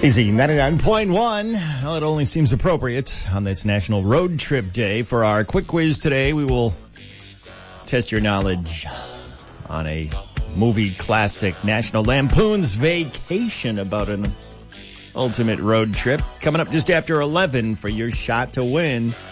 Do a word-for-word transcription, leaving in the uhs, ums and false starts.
Z ninety-nine point one. Well, it only seems appropriate on this National Road Trip Day. For our quick quiz today, we will test your knowledge on a movie classic, National Lampoon's Vacation, about an ultimate road trip. Coming up just after eleven for your shot to win